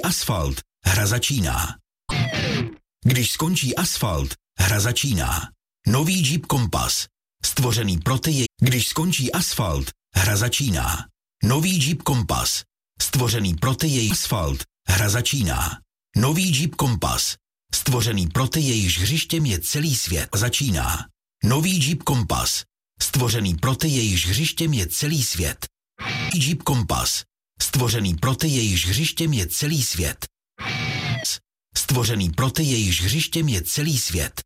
asfalt, hra začíná. Když skončí asfalt, hra začíná. Nový Jeep Compass, stvořený pro ty, když skončí asfalt, hra začíná. Nový Jeep Compass, stvořený pro ty, asfalt, hra začíná. Nový Jeep Compass, stvořený pro ty, jejichž hřištěm je celý svět, začíná. Nový Jeep Compass, stvořený pro ty, jejichž hřištěm je celý svět. Jeep Compass, stvořený pro ty, jejichž hřištěm je celý svět. Stvořený pro ty, jejichž hřištěm je celý svět.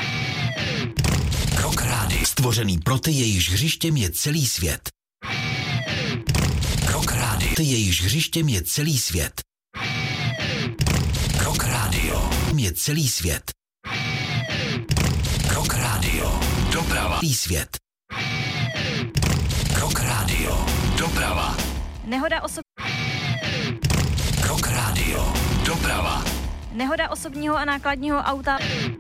Rock Radio. Stvořený pro ty, jejichž hřištěm je celý svět. Rock Radio. Ty, jejichž hřištěm je celý svět. Rock Radio. Je celý svět. Rock Radio. Doprava. Celý svět. Rock Radio. Doprava. Nehoda Rock Radio. Doprava. Nehoda osobního a nákladního auta.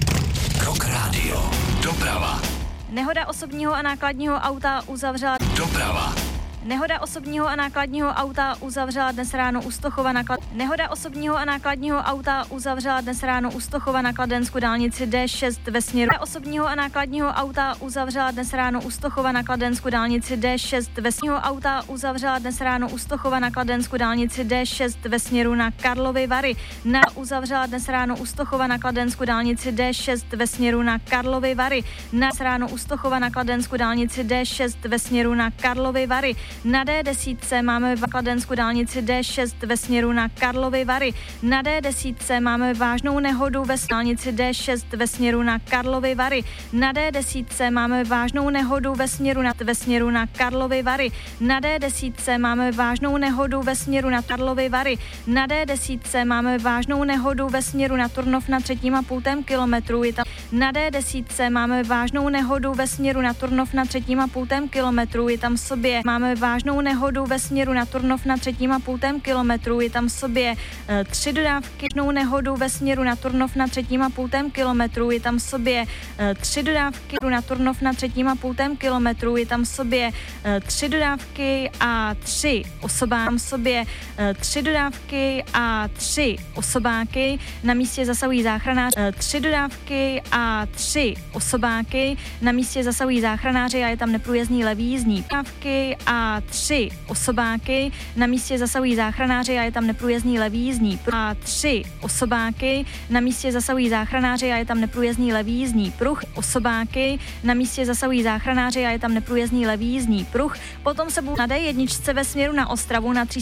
Rock Radio. Doprava. Nehoda osobního a nákladního auta uzavřela. Doprava. Nehoda osobního a nákladního auta uzavřela dnes ráno u Stochova na Nehoda osobního a nákladního auta uzavřela dnes ráno u Stochova na Kladensku dálnici D6 ve směru. Osobního a nákladního auta uzavřela dnes ráno u Stochova na Kladensku dálnici D6 ve směru. Auta uzavřela dnes ráno u Stochova na Kladensku dálnici D6 ve směru na Karlovy Vary. Uzavřela dnes ráno u Stochova na Kladensku dálnici D6 ve směru na Karlovy Vary. Dnes ráno u Stochova na Kladensku dálnici D6 ve směru na Karlovy Vary. Na D10 máme v Kladensku dálnici D6 ve směru na Karlovy Vary. Na D10 máme vážnou nehodu ve dálnici D6 ve směru na Karlovy Vary. Na D10 máme vážnou nehodu ve směru na Karlovy Vary. Na D10 máme vážnou nehodu ve směru na Karlovy Vary. Na D10 máme vážnou nehodu ve směru na Turnov na 3,5 kilometru. Na D10 máme vážnou nehodu ve směru na Turnov na 3,5 kilometru. Je tam v sobě máme vážnou nehodu ve směru na Turnov na 3,5 kilometru. Je tam v sobě 3 dodávky. Nehodu ve směru na Turnov na 3,5 kilometru. Je tam v sobě 3 dodávky na Turnov na 3,5 kilometru. Je tam v sobě 3 dodávky a 3 osobáky. V sobě 3 dodávky a 3 osobáky. Na místě zasahují záchranáři. 3 dodávky a 3 osobáky. Na místě zasahují záchranáři a je tam neprůjezdný levý jízdní. Dodávky a 3 osobáky. Na místě zasahují záchranáři a je tam neprůjezdný levý jízdní. A 3 osobáky. Na místě zasahují záchranáři a je tam neprůjezdný levý jízdní pruh. Osobáky. Na místě zasahují záchranáři a je tam neprůjezdný levý jízdní pruh. Potom se budou na D1 ve směru na Ostravu na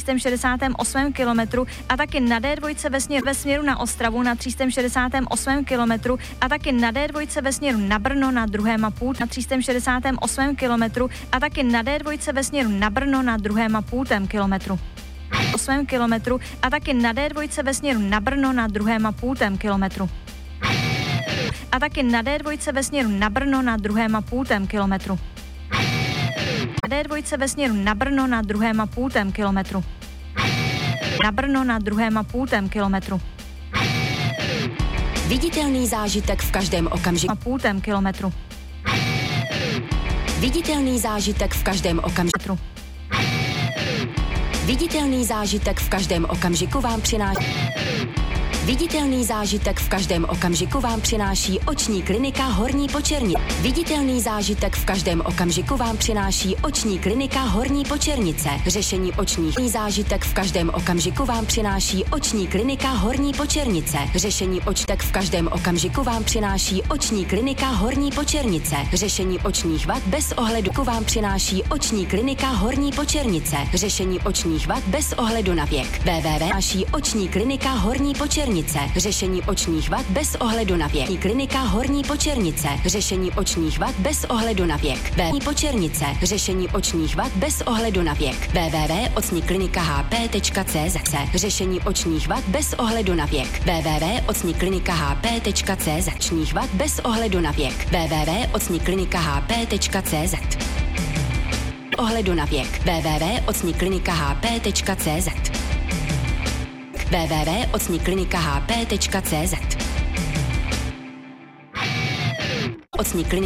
368 kilometru a taky na D2 ve směru na Ostravu na 368 kilometru a taky na D2 ve směru na Brno na 2,5 na 368 kilometru a taky na D2 ve směru na Brno na 2,5 kilometru. 8 kilometru a taky na D2 ve směru na Brno na 2,5 kilometru. A taky na D2 ve směru na Brno na 2,5 kilometru. D2 ve směru na Brno na 2,5 kilometru. Na Brno na 2,5 kilometru. Viditelný zážitek v každém okamžiku. 2,5 kilometru. Viditelný zážitek v každém okamžiku. Viditelný zážitek v každém okamžiku vám přináší. Viditelný zážitek v každém okamžiku vám přináší oční klinika Horní Počernice. Viditelný zážitek v každém okamžiku vám přináší oční klinika Horní Počernice. Řešení očních zážitek v každém okamžiku vám přináší oční klinika Horní Počernice. Řešení očtek v každém okamžiku vám přináší oční klinika Horní Počernice. Řešení očních vad bez ohledu vám přináší oční klinika Horní Počernice. Řešení očních vad bez ohledu na věk. www. Oční klinika Horní Počernice. Řešení očních vad bez ohledu na věk. Klinika Horní Počernice. Řešení očních vad bez ohledu na věk. Horní Počernice. Řešení očních vad bez ohledu na věk. www.ocniklinikahp.cz. Řešení očních vad bez ohledu na věk. www.ocniklinikahp.cz. Očních vad bez ohledu na věk. www.ocniklinikahp.cz. Ohledu na věk. www.ocniklinikahp.cz. www.ocniklinikahp.cz.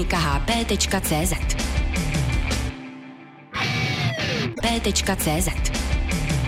ocniklinikahp.cz. p.cz.